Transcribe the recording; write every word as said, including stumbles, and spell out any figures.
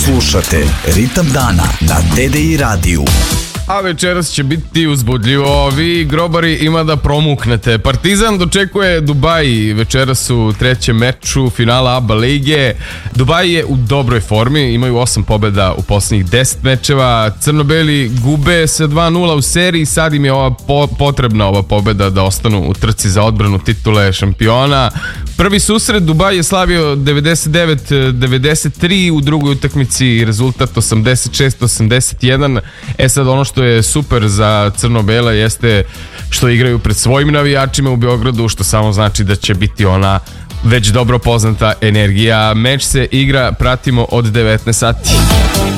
Slušate Ritam dana na D D I radiju. A večeras će biti uzbudljivo. Vi grobari ima da promuknete. Partizan dočekuje Dubaj večeras u trećem meču finala ABA lige. Dubaj je u dobroj formi, imaju osam pobjeda u posljednjih deset mečeva. Crno-beli gube sa dva nula u seriji, sad im je ova po, potrebna ova pobjeda da ostanu u trci za odbranu titule šampiona. Prvi susret Dubaj je slavio devedeset devet devedeset tri, u drugoj utakmici rezultat osamdeset šest osamdeset jedan. E sad ono što je super za crno-bela jeste što igraju pred svojim navijačima u Beogradu, što samo znači da će biti ona već dobro poznata energija. Meč se igra, pratimo od devetnaest sati.